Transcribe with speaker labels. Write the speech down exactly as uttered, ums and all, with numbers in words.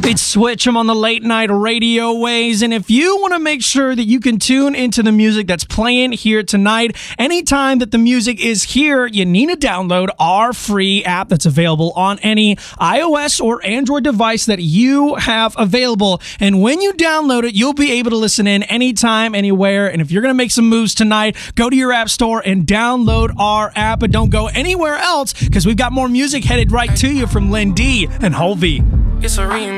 Speaker 1: It's Switch. I'm on the late night radio waves. And if you want to make sure that you can tune into the music that's playing here tonight, anytime that the music is here, you need to download our free app that's available on any iOS or Android device that you have available. And when you download it, you'll be able to listen in anytime, anywhere. And if you're going to make some moves tonight, go to your app store and download our app. But don't go anywhere else because we've got more music headed right to you from Lynn D and Hulvey.
Speaker 2: It's a remix.